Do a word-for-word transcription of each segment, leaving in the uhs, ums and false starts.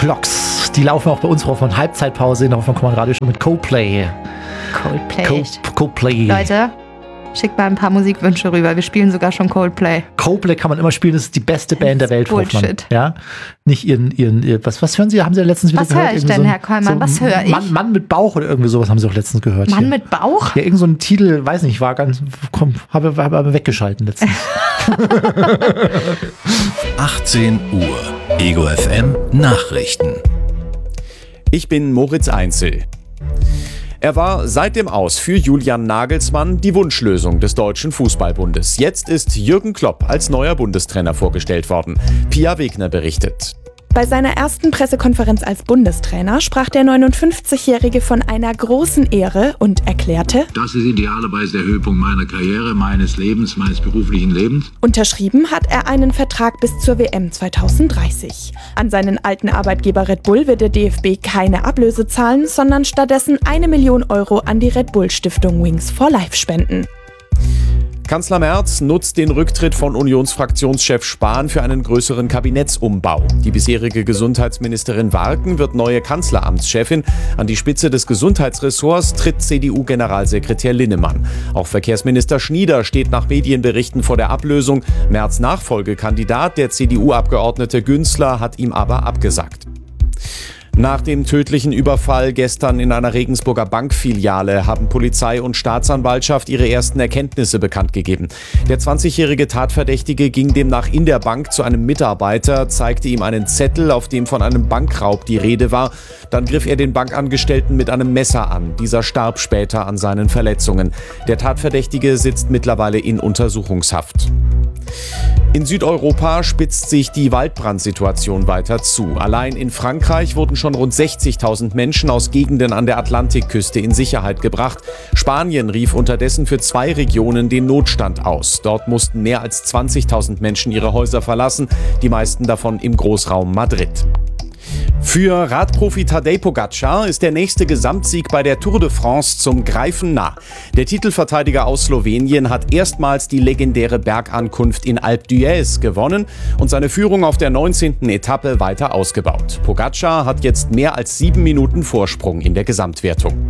Clocks. Die laufen auch bei uns von Halbzeitpause in der Hoffmann Kommand Radio Show mit Coldplay. Coldplay. Co- Coldplay. Leute, schickt mal ein paar Musikwünsche rüber. Wir spielen sogar schon Coldplay. Coldplay kann man immer spielen. Das ist die beste Band der Welt, Frau Hoffmann. Bullshit. Ja? Nicht ihren, ihren, ihren was, was hören Sie? Haben Sie ja letztens wieder Was gehört? höre ich Irgendwie denn, so ein- Herr Kollmann? so Was höre ich? Mann, Mann mit Bauch oder irgendwie sowas haben Sie auch letztens gehört. Mann hier. mit Bauch? Ja, irgend so ein Titel, weiß nicht, war ganz, komm, habe, habe aber weggeschalten letztens. achtzehn Uhr. Ego F M Nachrichten. Ich bin Moritz Einzel. Er war seit dem Aus für Julian Nagelsmann die Wunschlösung des Deutschen Fußballbundes. Jetzt ist Jürgen Klopp als neuer Bundestrainer vorgestellt worden. Pia Wegner berichtet. Bei seiner ersten Pressekonferenz als Bundestrainer sprach der neunundfünfzigjährige von einer großen Ehre und erklärte: Das ist idealerweise der Höhepunkt meiner Karriere, meines Lebens, meines beruflichen Lebens. Unterschrieben hat er einen Vertrag bis zur W M zweitausenddreißig. An seinen alten Arbeitgeber Red Bull wird der D F B keine Ablöse zahlen, sondern stattdessen eine Million Euro an die Red Bull Stiftung Wings for Life spenden. Kanzler Merz nutzt den Rücktritt von Unionsfraktionschef Spahn für einen größeren Kabinettsumbau. Die bisherige Gesundheitsministerin Warken wird neue Kanzleramtschefin. An die Spitze des Gesundheitsressorts tritt C D U-Generalsekretär Linnemann. Auch Verkehrsminister Schnieder steht nach Medienberichten vor der Ablösung. Merz' Nachfolgekandidat, der C D U-Abgeordnete Günzler, hat ihm aber abgesagt. Nach dem tödlichen Überfall gestern in einer Regensburger Bankfiliale haben Polizei und Staatsanwaltschaft ihre ersten Erkenntnisse bekannt gegeben. Der zwanzigjährige Tatverdächtige ging demnach in der Bank zu einem Mitarbeiter, zeigte ihm einen Zettel, auf dem von einem Bankraub die Rede war. Dann griff er den Bankangestellten mit einem Messer an. Dieser starb später an seinen Verletzungen. Der Tatverdächtige sitzt mittlerweile in Untersuchungshaft. In Südeuropa spitzt sich die Waldbrandsituation weiter zu. Allein in Frankreich wurden schon rund sechzigtausend Menschen aus Gegenden an der Atlantikküste in Sicherheit gebracht. Spanien rief unterdessen für zwei Regionen den Notstand aus. Dort mussten mehr als zwanzigtausend Menschen ihre Häuser verlassen, die meisten davon im Großraum Madrid. Für Radprofi Tadej Pogačar ist der nächste Gesamtsieg bei der Tour de France zum Greifen nah. Der Titelverteidiger aus Slowenien hat erstmals die legendäre Bergankunft in Alpe d'Huez gewonnen und seine Führung auf der neunzehnten Etappe weiter ausgebaut. Pogačar hat jetzt mehr als sieben Minuten Vorsprung in der Gesamtwertung.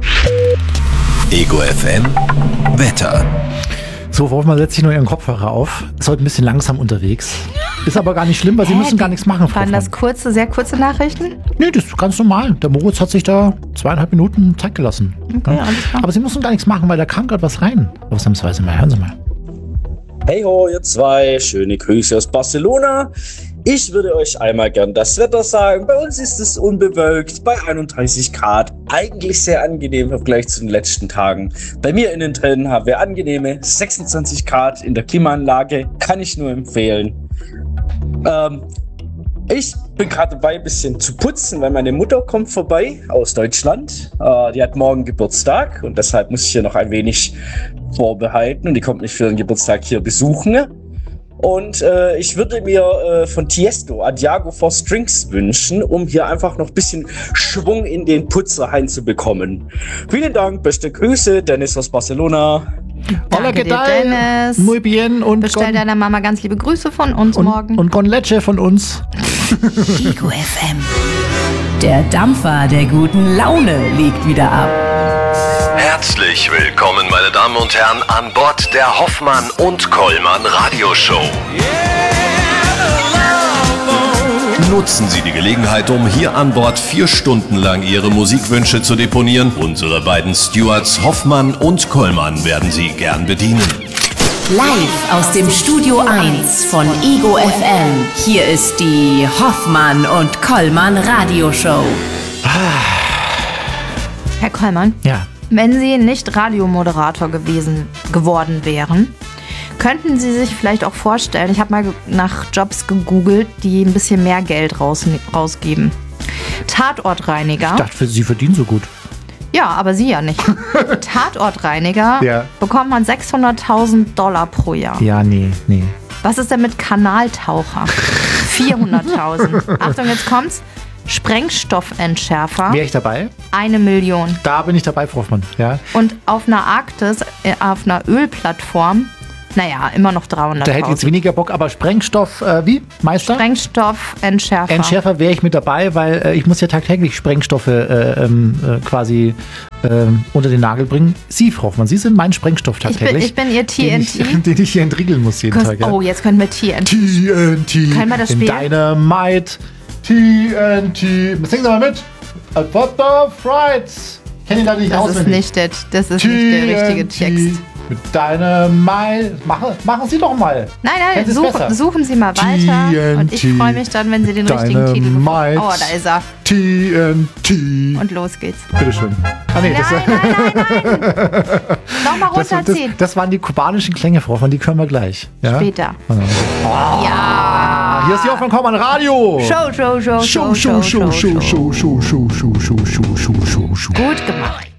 Ego F M Wetter. So, Frau Hoffmann setzt sich nur Ihren Kopfhörer auf. Ist heute ein bisschen langsam unterwegs. Ist aber gar nicht schlimm, weil Sie Hä, müssen gar nichts machen, Frau Waren das Hoffmann. kurze, sehr kurze Nachrichten? Nee, das ist ganz normal. Der Moritz hat sich da zweieinhalb Minuten Zeit gelassen. Okay, alles klar. Aber Sie müssen gar nichts machen, weil da kam gerade was rein. Ausnahmsweise mal. Hören Sie mal. Hey ho, ihr zwei, schöne Grüße aus Barcelona. Ich würde euch einmal gern das Wetter sagen. Bei uns ist es unbewölkt, bei einunddreißig Grad. Eigentlich sehr angenehm im Vergleich zu den letzten Tagen. Bei mir innen drin haben wir angenehme sechsundzwanzig Grad in der Klimaanlage. Kann ich nur empfehlen. Ähm, ich bin gerade dabei, ein bisschen zu putzen, weil meine Mutter kommt vorbei aus Deutschland. Äh, die hat morgen Geburtstag und deshalb muss ich hier noch ein wenig vorbehalten. Und die kommt mich für den Geburtstag hier besuchen. Und äh, ich würde mir äh, von Tiesto Adiago for Strings wünschen, um hier einfach noch ein bisschen Schwung in den Putzer reinzubekommen. Vielen Dank, beste Grüße, Dennis aus Barcelona. Hola, Danke ¿qué dir, tal? Dennis. Muy bien. Und Bestell con, deiner Mama ganz liebe Grüße von uns und, morgen. und con leche von uns. Ego F M. Der Dampfer der guten Laune legt wieder ab. Herzlich willkommen, meine Damen und Herren, an Bord der Hoffmann und Kollmann Radioshow. Nutzen Sie die Gelegenheit, um hier an Bord vier Stunden lang Ihre Musikwünsche zu deponieren. Unsere beiden Stewards Hoffmann und Kollmann werden Sie gern bedienen. Live aus dem Studio eins von Ego F M. Hier ist die Hoffmann und Kollmann Radioshow. Herr Kollmann, Ja. wenn Sie nicht Radiomoderator gewesen geworden wären, könnten Sie sich vielleicht auch vorstellen, ich habe mal ge- nach Jobs gegoogelt, die ein bisschen mehr Geld raus, rausgeben. Tatortreiniger. Ich dachte, Sie verdienen so gut. Ja, aber Sie ja nicht. Tatortreiniger Ja. bekommt man sechshunderttausend Dollar pro Jahr. Ja, nee, nee. Was ist denn mit Kanaltaucher? vierhunderttausend. Achtung, jetzt kommt's. Sprengstoffentschärfer. Wäre ich dabei? Eine Million. Da bin ich dabei, Frau Hoffmann. Ja. Und auf einer Arktis, äh, auf einer Ölplattform, Naja, immer noch dreihunderttausend. Da hätte ich jetzt weniger Bock, aber Sprengstoff, äh, wie? Meister? Sprengstoffentschärfer. Entschärfer wäre ich mit dabei, weil äh, ich muss ja tagtäglich Sprengstoffe äh, ähm, äh, quasi äh, unter den Nagel bringen. Sie, Frau Hoffmann, Sie sind mein Sprengstoff Ich bin, tagtäglich. ich bin ihr T N T. Den ich, den ich hier entriegeln muss jeden Kost- Tag. Ja. Oh, jetzt können wir T N T. T N T. Können wir das in spielen? Dynamite. T N T. Singen Sie mal mit. What the Frights. Kennt ihr da nicht Das ist auswendig? nicht der, das ist nicht der richtige Text. Mit Dynamite. Machen, machen Sie doch mal. Nein, nein, Kennt ihr's such, besser? suchen Sie mal weiter. T N T. Und ich freue mich dann, wenn Sie den richtigen Titel gefunden Dynamite. haben. Oh, da ist er. T N T. Und los geht's. Bitteschön. Ah, nee, Nein, das, nein, nein, nein. Nochmal das, das, runterziehen. das waren die kubanischen Klänge, Frau Hoffmann, die können wir gleich. Ja? Später. Ah, Ja. hier ist die Hoffmann Kollmann Radio. Show, Show, Show, Show, Show, Show, Show, Show, Show, Show, Show, Show, Show, Show, Show, Show. Gut gemacht.